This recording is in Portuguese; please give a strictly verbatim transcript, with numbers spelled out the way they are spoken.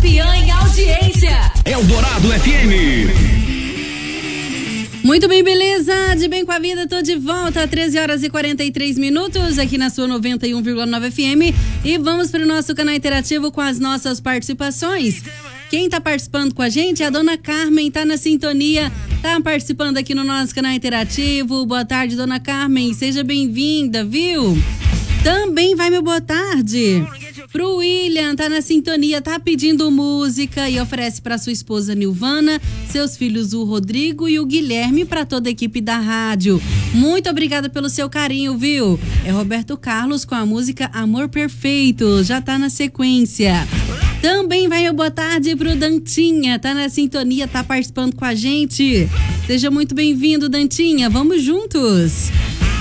campeã em audiência. Eldorado F M. Muito bem, beleza? De bem com a vida, tô de volta às treze horas e quarenta e três minutos aqui na sua noventa e um vírgula nove F M e vamos para o nosso canal interativo com as nossas participações. Quem tá participando com a gente é a dona Carmen, tá na sintonia, tá participando aqui no nosso canal interativo. Boa tarde, dona Carmen, seja bem-vinda, viu? Também vai meu boa tarde pro William, tá na sintonia, tá pedindo música e oferece para sua esposa Nilvana, seus filhos o Rodrigo e o Guilherme, para toda a equipe da rádio. Muito obrigada pelo seu carinho, viu? É Roberto Carlos com a música Amor Perfeito, já tá na sequência. Também vai meu boa tarde pro Dantinha, tá na sintonia, tá participando com a gente. Seja muito bem-vindo, Dantinha, vamos juntos.